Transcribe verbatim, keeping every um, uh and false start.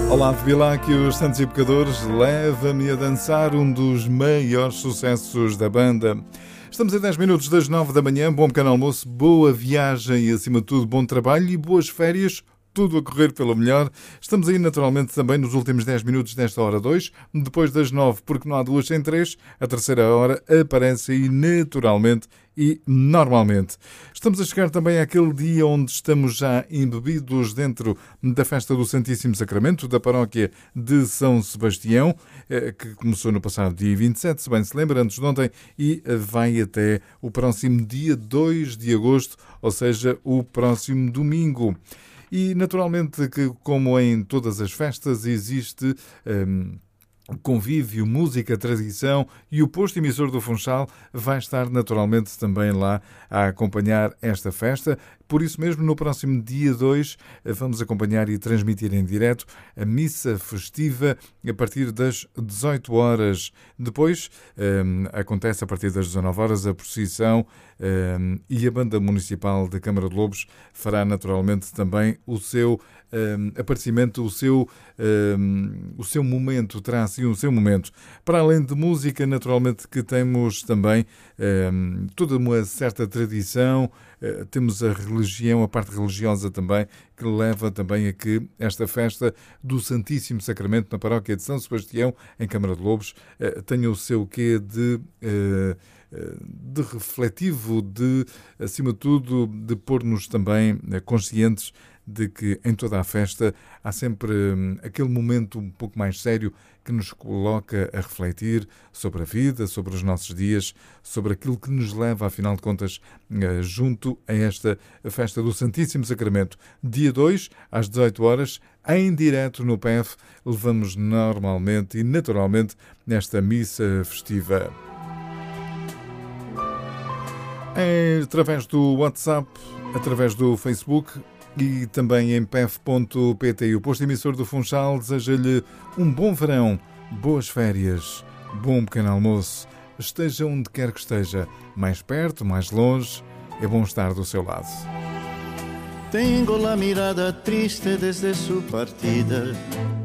Olá, de lá que os Santos e Pecadores leva-me a dançar um dos maiores sucessos da banda. Estamos a dez minutos das nove da manhã, bom pequeno almoço, boa viagem e, acima de tudo, bom trabalho e boas férias. Tudo a correr pelo melhor. Estamos aí naturalmente também nos últimos dez minutos desta hora dois, depois das nove, porque não há duas sem três, a terceira hora aparece aí naturalmente e normalmente. Estamos a chegar também àquele dia onde estamos já embebidos dentro da festa do Santíssimo Sacramento da paróquia de São Sebastião, que começou no passado dia vinte e sete, se bem se lembra, antes de ontem, e vai até o próximo dia dois de agosto, ou seja, o próximo domingo. E, naturalmente, que como em todas as festas, existe hum, convívio, música, tradição, e o posto emissor do Funchal vai estar, naturalmente, também lá a acompanhar esta festa. Por isso mesmo, no próximo dia dois, vamos acompanhar e transmitir em direto a missa festiva a partir das dezoito horas. Depois, hum, acontece a partir das dezanove horas a procissão hum, e a Banda Municipal da Câmara de Lobos fará naturalmente também o seu hum, aparecimento, o seu, hum, o seu momento, terá assim o seu momento. Para além de música, naturalmente que temos também hum, toda uma certa tradição, uh, temos a religião, a parte religiosa também, que leva também a que esta festa do Santíssimo Sacramento na paróquia de São Sebastião, em Câmara de Lobos, tenha o seu quê de, de refletivo, de, acima de tudo, de pôr-nos também conscientes de que em toda a festa há sempre aquele momento um pouco mais sério que nos coloca a refletir sobre a vida, sobre os nossos dias, sobre aquilo que nos leva, afinal de contas, junto a esta festa do Santíssimo Sacramento. Dia dois, às dezoito horas, em direto no P F, levamos normalmente e naturalmente nesta missa festiva. É através do WhatsApp, através do Facebook e também em p f ponto p t. O posto emissor do Funchal deseja-lhe um bom verão, boas férias, bom pequeno almoço. Esteja onde quer que esteja, mais perto, mais longe, é bom estar do seu lado. Tengo la mirada triste desde su partida.